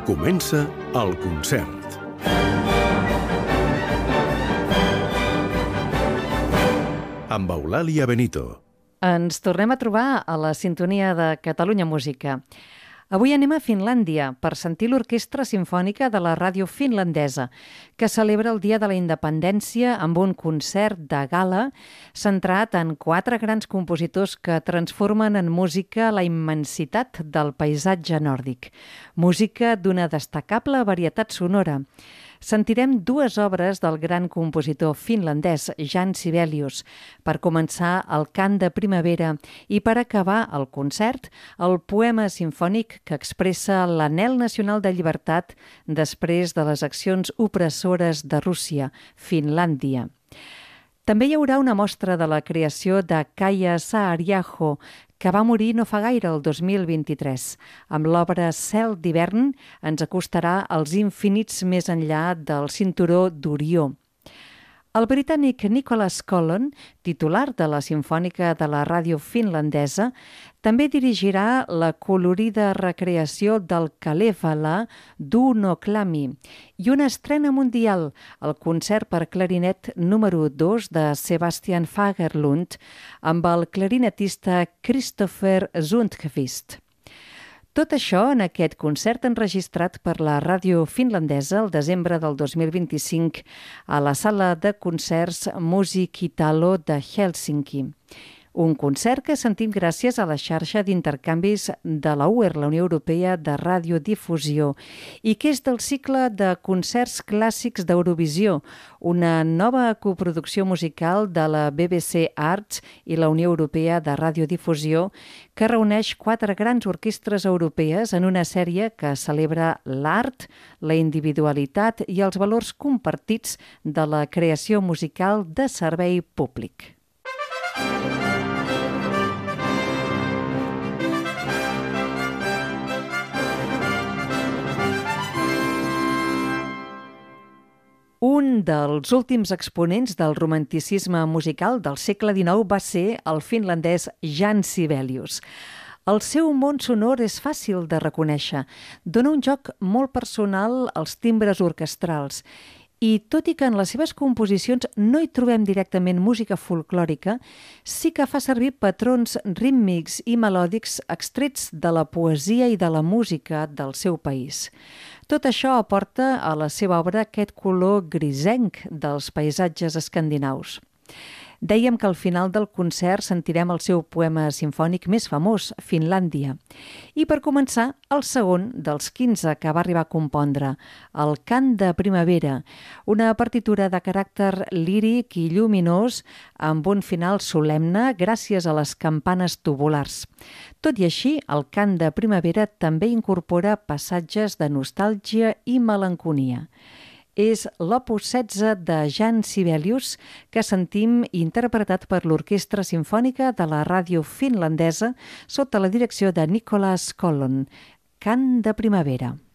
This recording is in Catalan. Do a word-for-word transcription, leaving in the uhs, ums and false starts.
Comença el concert. Amb Eulàlia Benito. Ens tornem a trobar a la sintonia de Catalunya Música. Avui anem a Finlàndia per sentir l'Orquestra Simfònica de la Ràdio Finlandesa, que celebra el Dia de la Independència amb un concert de gala centrat en quatre grans compositors que transformen en música la immensitat del paisatge nòrdic. Música d'una destacable varietat sonora. Sentirem dues obres del gran compositor finlandès Jan Sibelius, per començar el Cant de Primavera i per acabar el concert el poema simfònic que expressa l'anhel nacional de llibertat després de les accions opressores de Rússia, Finlàndia. També hi haurà una mostra de la creació de Kaija Saariaho, que va morir no fa gaire, el dos mil vint-i-tres. Amb l'obra Cel d'hivern ens acostarà als infinits més enllà del cinturó d'Orió. El britànic Nicholas Collon, titular de la Simfònica de la Ràdio Finlandesa, també dirigirà la colorida recreació del Kalevala d'Uno Klami i una estrena mundial, el concert per clarinet número dos de Sebastian Fagerlund amb el clarinetista Christopher Sundqvist. Tot això en aquest concert enregistrat per la ràdio finlandesa el desembre del dos mil vint-i-cinc a la sala de concerts Musiikitalo de Hèlsinki. Un concert que sentim gràcies a la xarxa d'intercanvis de la U E R, la Unió Europea de Radiodifusió, i que és del cicle de concerts clàssics d'Eurovisió, una nova coproducció musical de la B B C Arts i la Unió Europea de Radiodifusió que reuneix quatre grans orquestres europees en una sèrie que celebra l'art, la individualitat i els valors compartits de la creació musical de servei públic. Un dels últims exponents del romanticisme musical del segle dinou va ser el finlandès Jan Sibelius. El seu món sonor és fàcil de reconèixer. Dona un joc molt personal als timbres orquestrals. I tot i que en les seves composicions no hi trobem directament música folclòrica, sí que fa servir patrons rítmics i melòdics extrets de la poesia i de la música del seu país. Tot això aporta a la seva obra aquest color grisenc dels paisatges escandinaus. Dèiem que al final del concert sentirem el seu poema simfònic més famós, Finlàndia. I per començar, el segon dels quinze que va arribar a compondre, el Cant de Primavera, una partitura de caràcter líric i lluminós amb un final solemne gràcies a les campanes tubulars. Tot i així, el Cant de Primavera també incorpora passatges de nostàlgia i melanconia. És l'opus setze de Jan Sibelius que sentim interpretat per l'Orquestra Simfònica de la Ràdio Finlandesa sota la direcció de Nicholas Collon. Cant de Primavera.